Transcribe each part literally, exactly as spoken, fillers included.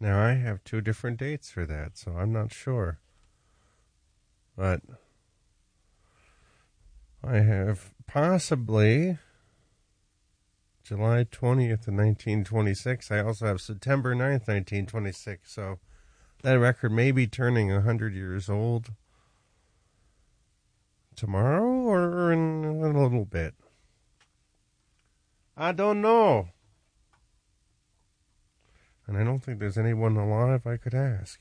Now, I have two different dates for that, so I'm not sure. But I have possibly July twentieth of nineteen twenty-six. I also have September ninth, nineteen twenty-six. So that record may be turning one hundred years old tomorrow or in a little bit. I don't know. And I don't think there's anyone alive I could ask.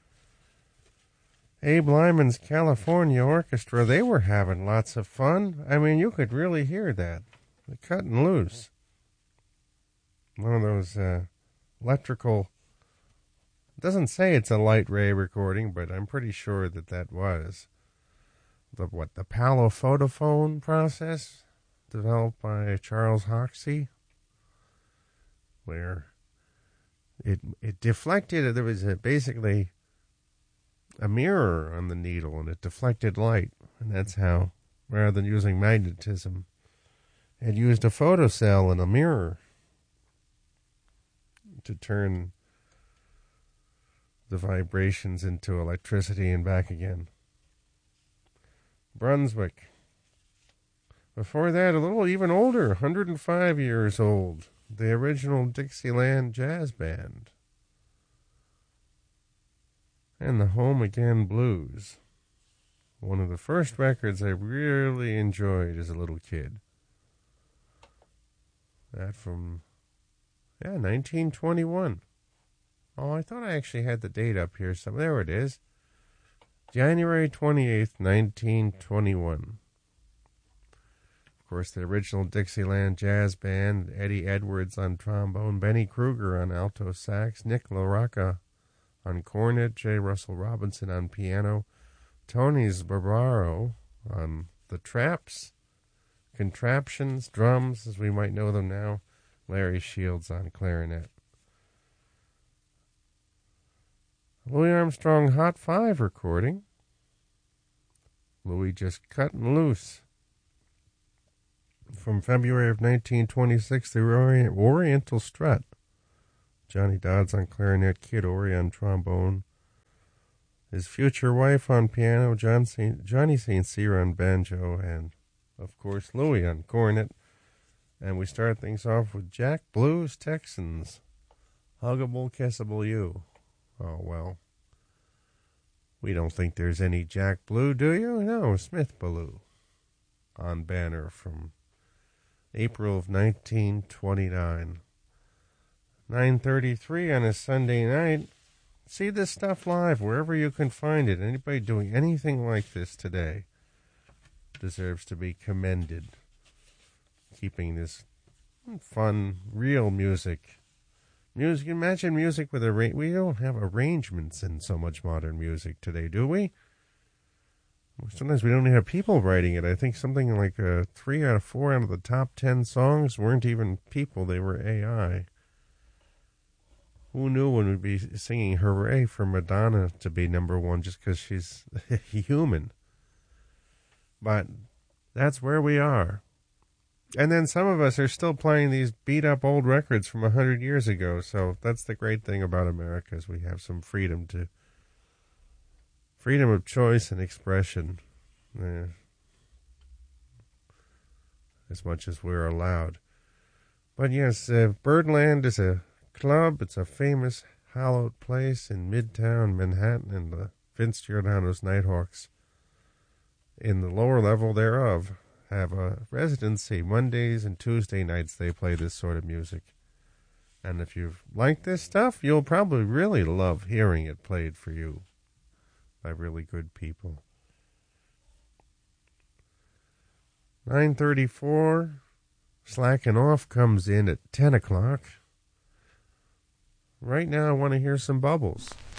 Abe Lyman's California Orchestra, they were having lots of fun. I mean, you could really hear that. They're cutting loose. One of those uh, electrical... It doesn't say it's a light ray recording, but I'm pretty sure that that was. The what, the Palo photophone process developed by Charles Hoxsey, where it it deflected. There was a, basically a mirror on the needle, and it deflected light, and that's how, rather than using magnetism, it used a photocell and a mirror to turn the vibrations into electricity and back again. Brunswick. Before that, a little even older, one hundred five years old, the original Dixieland Jazz Band. And the Home Again Blues. One of the first records I really enjoyed as a little kid. That from, yeah, nineteen twenty-one. Oh, I thought I actually had the date up here. So there it is. January twenty-eighth, nineteen twenty-one. Of course, the original Dixieland Jazz Band, Eddie Edwards on trombone, Benny Kruger on alto sax, Nick LaRocca on cornet, J. Russell Robinson on piano, Tony Sbarbaro on the traps, contraptions, drums, as we might know them now, Larry Shields on clarinet. Louis Armstrong Hot Five recording. Louis just cutting loose. From February of nineteen twenty-six, the Orient, Oriental Strut. Johnny Dodds on clarinet, Kid Ory on trombone. His future wife on piano, John Saint, Johnny Saint Cyr on banjo, and, of course, Louis on cornet. And we start things off with Jack Blues Texans. Huggable, kissable you. Oh, well. We don't think there's any Jack Blue, do you? No, Smith Ballou on banner from April of nineteen twenty-nine. nine thirty-three on a Sunday night. See this stuff live wherever you can find it. Anybody doing anything like this today deserves to be commended. Keeping this fun, real music. Music. Imagine music with a... We don't have arrangements in so much modern music today, do we? Sometimes we don't even have people writing it. I think something like uh, three out of four out of the top ten songs weren't even people. They were A I. Who knew when we'd be singing Hooray for Madonna to be number one just because she's human? But that's where we are. And then some of us are still playing these beat-up old records from a hundred years ago. So that's the great thing about America, is we have some freedom to... Freedom of choice and expression. Eh, as much as we're allowed. But yes, uh, Birdland is a club. It's a famous hallowed place in Midtown Manhattan, and the Vince Giordano's Nighthawks, in the lower level thereof, have a residency. Mondays and Tuesday nights they play this sort of music. And if you like this stuff, you'll probably really love hearing it played for you by really good people. nine thirty-four, Slacking Off comes in at ten o'clock. Right now I want to hear some Bubbles.